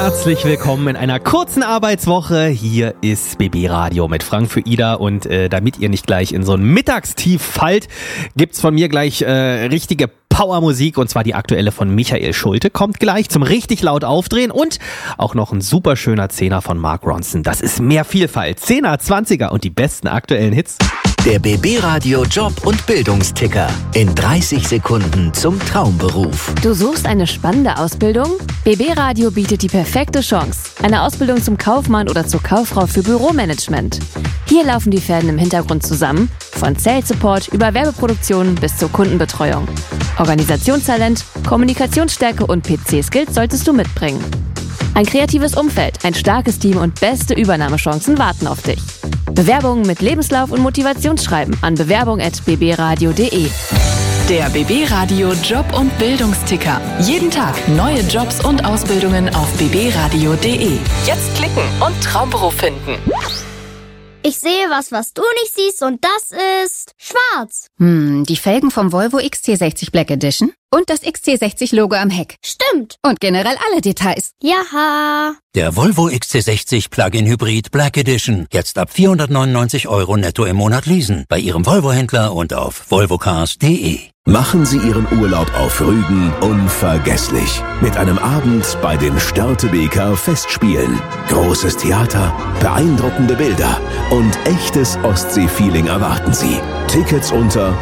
Herzlich willkommen in einer kurzen Arbeitswoche. Hier ist BB Radio mit Frank für Ida und damit ihr nicht gleich in so ein Mittagstief fallt, gibt's von mir gleich richtige Powermusik und zwar die aktuelle von Michael Schulte. Kommt gleich zum richtig laut aufdrehen und auch noch ein super schöner Zehner von Mark Ronson. Das ist mehr Vielfalt. 10er, 20er und die besten aktuellen Hits. Der BB Radio Job- und Bildungsticker. In 30 Sekunden zum Traumberuf. Du suchst eine spannende Ausbildung? BB Radio bietet die perfekte Chance. Eine Ausbildung zum Kaufmann oder zur Kauffrau für Büromanagement. Hier laufen die Fäden im Hintergrund zusammen. Von Sales Support über Werbeproduktion bis zur Kundenbetreuung. Organisationstalent, Kommunikationsstärke und PC-Skills solltest du mitbringen. Ein kreatives Umfeld, ein starkes Team und beste Übernahmechancen warten auf dich. Bewerbungen mit Lebenslauf und Motivationsschreiben an bewerbung@bbradio.de. Der BB Radio Job- und Bildungsticker. Jeden Tag neue Jobs und Ausbildungen auf bbradio.de. Jetzt klicken und Traumberuf finden. Ich sehe was du nicht siehst und das ist schwarz. Die Felgen vom Volvo XC60 Black Edition und das XC60-Logo am Heck. Stimmt. Und generell alle Details. Jaha. Der Volvo XC60 Plug-in Hybrid Black Edition. Jetzt ab 499 € netto im Monat leasen. Bei Ihrem Volvo-Händler und auf volvocars.de. Machen Sie Ihren Urlaub auf Rügen unvergesslich. Mit einem Abend bei den Störtebeker Festspielen. Großes Theater, beeindruckende Bilder und echtes Ostsee-Feeling erwarten Sie. Tickets unter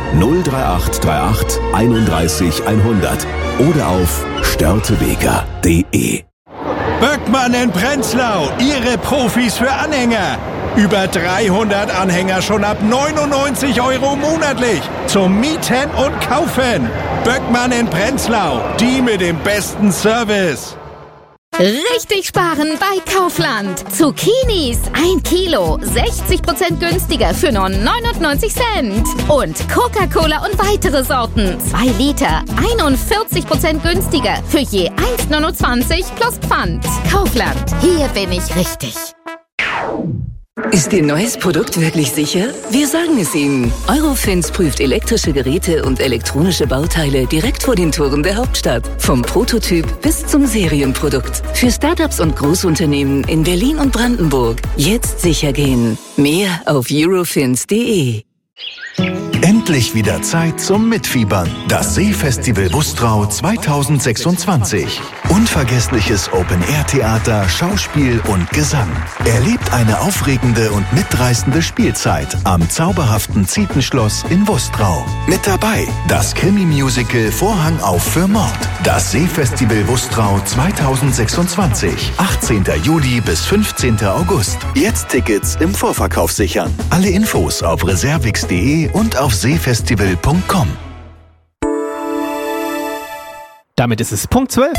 03838 31 100 oder auf störtebeker.de. Böckmann in Prenzlau, Ihre Profis für Anhänger. Über 300 Anhänger schon ab 99 € monatlich. Zum Mieten und Kaufen. Böckmann in Prenzlau, die mit dem besten Service. Richtig sparen bei Kaufland. Zucchinis 1 Kilo, 60% günstiger für nur 99 Cent. Und Coca-Cola und weitere Sorten, 2 Liter, 41% günstiger für je 1,29 plus Pfand. Kaufland, hier bin ich richtig. Ist Ihr neues Produkt wirklich sicher? Wir sagen es Ihnen. Eurofins prüft elektrische Geräte und elektronische Bauteile direkt vor den Toren der Hauptstadt. Vom Prototyp bis zum Serienprodukt. Für Startups und Großunternehmen in Berlin und Brandenburg. Jetzt sicher gehen. Mehr auf eurofins.de. Endlich wieder Zeit zum Mitfiebern. Das Seefestival Wustrau 2026. Unvergessliches Open-Air-Theater, Schauspiel und Gesang. Erlebt eine aufregende und mitreißende Spielzeit am zauberhaften Zietenschloss in Wustrau. Mit dabei das Krimi-Musical Vorhang auf für Mord. Das Seefestival Wustrau 2026. 18. Juli bis 15. August. Jetzt Tickets im Vorverkauf sichern. Alle Infos auf reservix.de und auf seefestival.com. Damit ist es Punkt 12.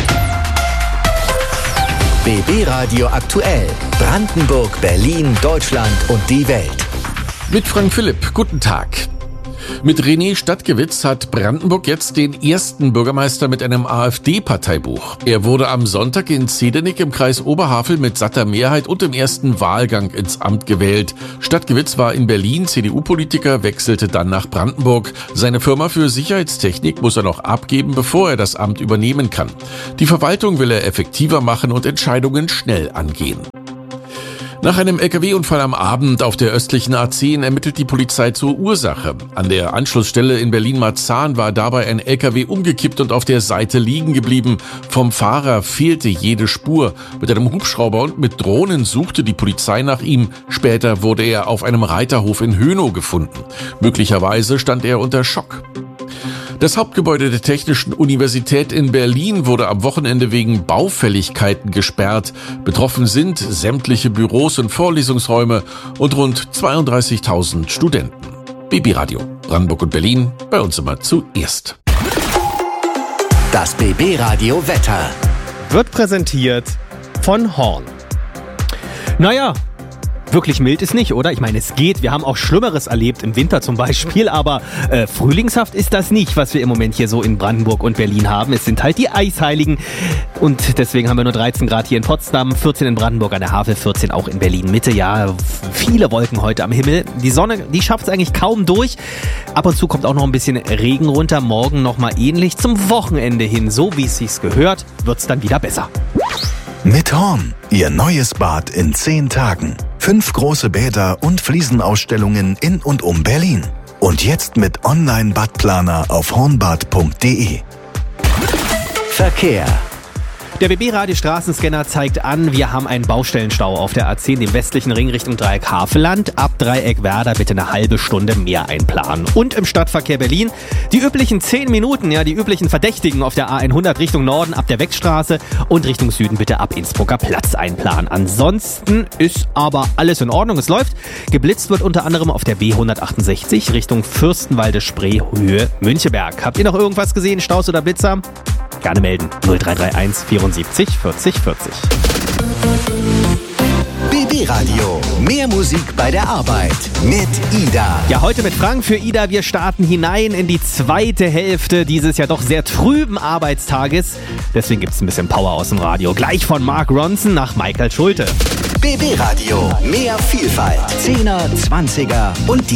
BB Radio aktuell. Brandenburg, Berlin, Deutschland und die Welt. Mit Frank Philipp. Guten Tag. Mit René Stadtgewitz hat Brandenburg jetzt den ersten Bürgermeister mit einem AfD-Parteibuch. Er wurde am Sonntag in Zedernick im Kreis Oberhavel mit satter Mehrheit und im ersten Wahlgang ins Amt gewählt. Stadtgewitz war in Berlin CDU-Politiker, wechselte dann nach Brandenburg. Seine Firma für Sicherheitstechnik muss er noch abgeben, bevor er das Amt übernehmen kann. Die Verwaltung will er effektiver machen und Entscheidungen schnell angehen. Nach einem LKW-Unfall am Abend auf der östlichen A10 ermittelt die Polizei zur Ursache. An der Anschlussstelle in Berlin-Marzahn war dabei ein LKW umgekippt und auf der Seite liegen geblieben. Vom Fahrer fehlte jede Spur. Mit einem Hubschrauber und mit Drohnen suchte die Polizei nach ihm. Später wurde er auf einem Reiterhof in Hönow gefunden. Möglicherweise stand er unter Schock. Das Hauptgebäude der Technischen Universität in Berlin wurde am Wochenende wegen Baufälligkeiten gesperrt. Betroffen sind sämtliche Büros und Vorlesungsräume und rund 32.000 Studenten. BB Radio, Brandenburg und Berlin, bei uns immer zuerst. Das BB Radio Wetter wird präsentiert von Horn. Naja, wirklich mild ist nicht, oder? Ich meine, es geht. Wir haben auch Schlimmeres erlebt, im Winter zum Beispiel, aber frühlingshaft ist das nicht, was wir im Moment hier so in Brandenburg und Berlin haben. Es sind halt die Eisheiligen und deswegen haben wir nur 13 Grad hier in Potsdam, 14 in Brandenburg an der Havel, 14 auch in Berlin Mitte. Ja, viele Wolken heute am Himmel. Die Sonne, die schafft es eigentlich kaum durch. Ab und zu kommt auch noch ein bisschen Regen runter. Morgen nochmal ähnlich. Zum Wochenende hin, so wie es sich gehört, wird es dann wieder besser. Mit Horn, Ihr neues Bad in 10 Tagen. 5 große Bäder und Fliesenausstellungen in und um Berlin. Und jetzt mit Online-Badplaner auf hornbad.de. Verkehr. Der BB-Radio-Straßenscanner zeigt an, wir haben einen Baustellenstau auf der A10, dem westlichen Ring Richtung Dreieck Havelland. Ab Dreieck Werder bitte eine halbe Stunde mehr einplanen. Und im Stadtverkehr Berlin die üblichen 10 Minuten, die üblichen Verdächtigen auf der A100 Richtung Norden ab der Weckstraße und Richtung Süden bitte ab Innsbrucker Platz einplanen. Ansonsten ist aber alles in Ordnung, es läuft. Geblitzt wird unter anderem auf der B168 Richtung Fürstenwalde-Spree, Höhe Müncheberg. Habt ihr noch irgendwas gesehen, Staus oder Blitzer? Gerne melden. 0331 74 40 40. BB Radio. Mehr Musik bei der Arbeit. Mit Ida. Ja, heute mit Frank für Ida. Wir starten hinein in die zweite Hälfte dieses ja doch sehr trüben Arbeitstages. Deswegen gibt es ein bisschen Power aus dem Radio. Gleich von Mark Ronson nach Michael Schulte. BB Radio. Mehr Vielfalt. 10er, 20er und die